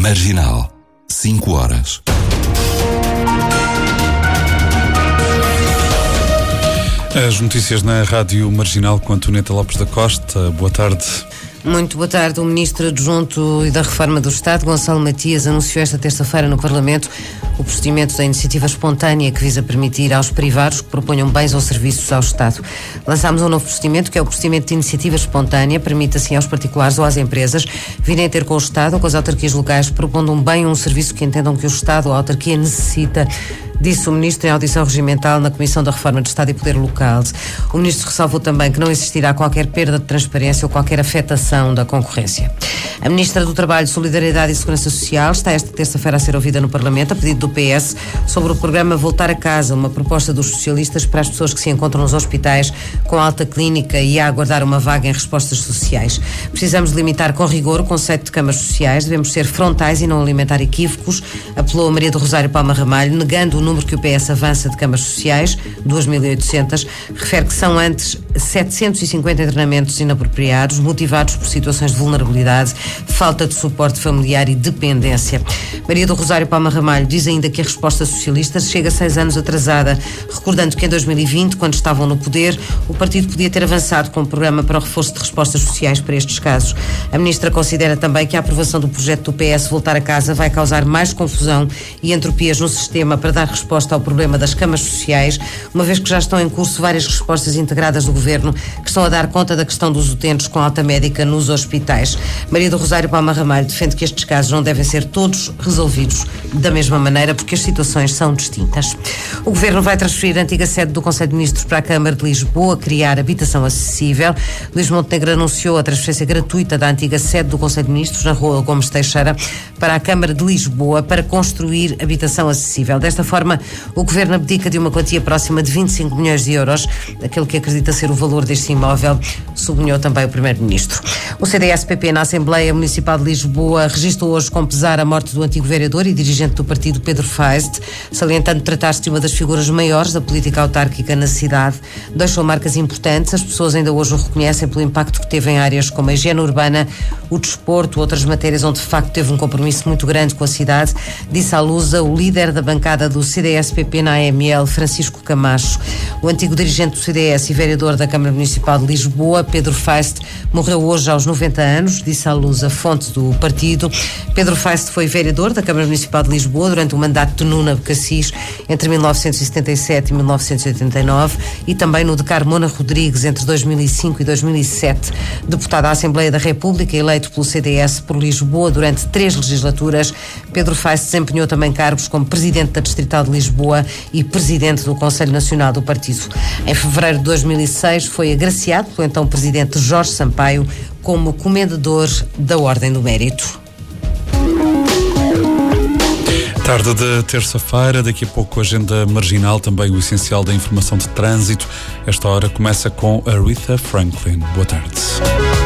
Marginal, 5 horas. As notícias na Rádio Marginal com Antonieta Lopes da Costa. Boa tarde. Muito boa tarde. O Ministro Adjunto e da Reforma do Estado, Gonçalo Matias, anunciou esta terça-feira no Parlamento o procedimento da iniciativa espontânea que visa permitir aos privados que proponham bens ou serviços ao Estado. Lançámos um novo procedimento, que é o procedimento de iniciativa espontânea. Permite assim aos particulares ou às empresas virem ter com o Estado ou com as autarquias locais propondo um bem ou um serviço que entendam que o Estado ou a autarquia necessita. Disse o Ministro em audição regimental na Comissão da Reforma do Estado e Poder Local. O Ministro ressalvou também que não existirá qualquer perda de transparência ou qualquer afetação da concorrência. A Ministra do Trabalho, Solidariedade e Segurança Social está esta terça-feira a ser ouvida no Parlamento, a pedido do PS, sobre o programa Voltar a Casa, uma proposta dos socialistas para as pessoas que se encontram nos hospitais com alta clínica e a aguardar uma vaga em respostas sociais. Precisamos de limitar com rigor o conceito de camas sociais, devemos ser frontais e não alimentar equívocos, apelou a Maria do Rosário Palma Ramalho, negando o número que o PS avança de camas sociais, 2.800, refere que são antes 750 internamentos inapropriados, motivados por situações de vulnerabilidade, falta de suporte familiar e dependência. Maria do Rosário Palma Ramalho diz ainda que a resposta socialista chega 6 anos atrasada, recordando que em 2020, quando estavam no poder, o partido podia ter avançado com um programa para o reforço de respostas sociais para estes casos. A ministra considera também que a aprovação do projeto do PS Voltar a Casa vai causar mais confusão e entropias no sistema para dar resposta ao problema das camas sociais, uma vez que já estão em curso várias respostas integradas do Governo que estão a dar conta da questão dos utentes com alta médica nos hospitais. Maria do Rosário Palma Ramalho defende que estes casos não devem ser todos resolvidos da mesma maneira, porque as situações são distintas. O Governo vai transferir a antiga sede do Conselho de Ministros para a Câmara de Lisboa, criar habitação acessível. Luís Montenegro anunciou a transferência gratuita da antiga sede do Conselho de Ministros, na Rua Gomes Teixeira, para a Câmara de Lisboa, para construir habitação acessível. Desta forma, o Governo abdica de uma quantia próxima de 25 milhões de euros, aquele que acredita ser o valor deste imóvel, sublinhou também o Primeiro-Ministro. O CDS-PP na Assembleia Municipal de Lisboa registrou hoje com pesar a morte do antigo vereador e dirigente do partido Pedro Feist, salientando tratar-se de uma das figuras maiores da política autárquica na cidade. Deixou marcas importantes, as pessoas ainda hoje o reconhecem pelo impacto que teve em áreas como a higiene urbana, o desporto, outras matérias onde de facto teve um compromisso muito grande com a cidade, disse à Lusa o líder da bancada do CDS-PP na AML, Francisco Camacho. O antigo dirigente do CDS e vereador da Câmara Municipal de Lisboa, Pedro Feist, morreu hoje aos 90 anos, disse à Lusa, fonte do partido. Pedro Feist foi vereador da Câmara Municipal de Lisboa durante o mandato de Nuno Abcacis entre 1977 e 1989 e também no de Carmona Rodrigues entre 2005 e 2007. Deputado à Assembleia da República, eleito pelo CDS por Lisboa durante 3 legislaturas, Pedro Feist desempenhou também cargos como presidente da Distrital de Lisboa e presidente do Conselho Nacional do Partido. Em fevereiro de 2006 foi agraciado pelo então presidente Jorge Sampaio como comendador da Ordem do Mérito. Tarde de terça-feira, daqui a pouco a agenda marginal, também o essencial da informação de trânsito. Esta hora começa com Aretha Franklin. Boa tarde.